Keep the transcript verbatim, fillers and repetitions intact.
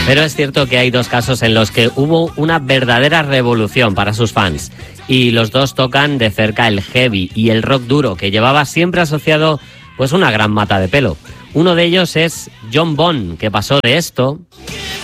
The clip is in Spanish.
Pero es cierto que hay dos casos en los que hubo una verdadera revolución para sus fans. Y los dos tocan de cerca el heavy y el rock duro, que llevaba siempre asociado pues una gran mata de pelo. Uno de ellos es John Bon, que pasó de esto